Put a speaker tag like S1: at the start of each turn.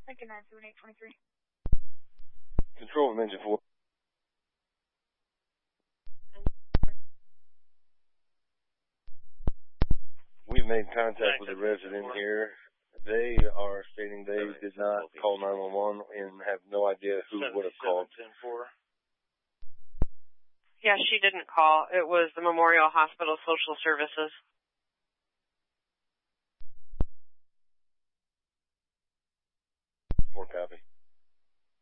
S1: Lincoln 97823.
S2: Control of engine 4. We've made contact with a resident here. They are stating they did not call 911 and have no idea who would have called.
S3: Yeah, she didn't call. It was the Memorial Hospital Social Services.
S2: 4 copy.